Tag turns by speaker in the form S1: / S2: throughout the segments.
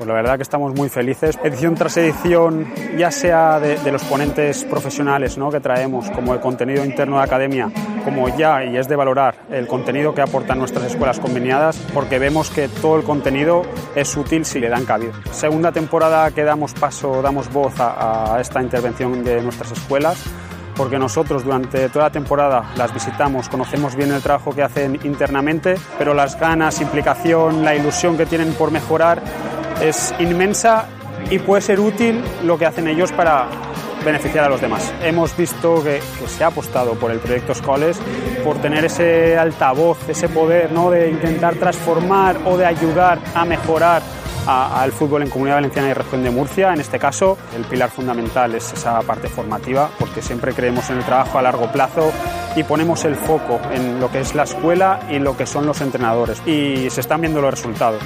S1: Pues la verdad que estamos muy felices. Edición tras edición, ya sea de los ponentes profesionales, ¿no?, que traemos, como el contenido interno de academia, como ya, y es de valorar, el contenido que aportan nuestras escuelas conveniadas, porque vemos que todo el contenido es útil si le dan cabida. Segunda temporada que damos voz a esta intervención de nuestras escuelas, porque nosotros durante toda la temporada las visitamos, conocemos bien el trabajo que hacen internamente, pero las ganas, implicación, la ilusión que tienen por mejorar es inmensa y puede ser útil lo que hacen ellos para beneficiar a los demás. Hemos visto que se ha apostado por el proyecto Escoles, por tener ese altavoz, ese poder, ¿no?, de intentar transformar o de ayudar a mejorar al fútbol en Comunidad Valenciana y Región de Murcia. En este caso, el pilar fundamental es esa parte formativa, porque siempre creemos en el trabajo a largo plazo y ponemos el foco en lo que es la escuela y lo que son los entrenadores. Y se están viendo los resultados.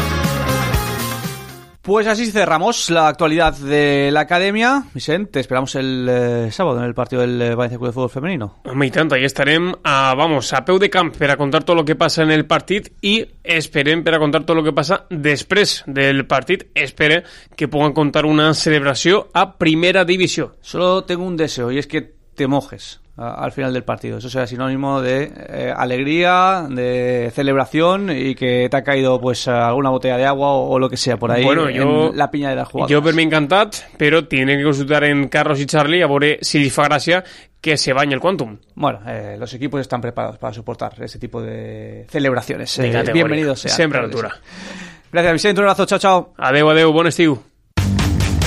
S2: Pues así cerramos la actualidad de la academia. Vicente, te esperamos el sábado en el partido del Valencia Club de Fútbol Femenino.
S3: I tant, ahí estarem a peu de camp per a contar tot el que passa en el partit i esperem per a contar tot el que passa després del partit. Espere que puedan contar una celebració a primera divisió.
S2: Solo tengo un deseo y es que te mojes al final del partido. Eso será sinónimo de alegría, de celebración y que te ha caído pues alguna botella de agua o lo que sea por ahí, bueno, en la piña de las jugadoras.
S3: Jo per mi encantat, però tiene que consultar en Carlos y Charlie a veure si li fa gràcia que se bañe el Quantum.
S2: Bueno, los equipos están preparados para soportar ese tipo de celebraciones. Bienvenidos sean.
S3: Sempre a l'altura.
S2: Gracias, Vicente. Un abrazo. Chao, chao.
S3: Adeu, bon estiu.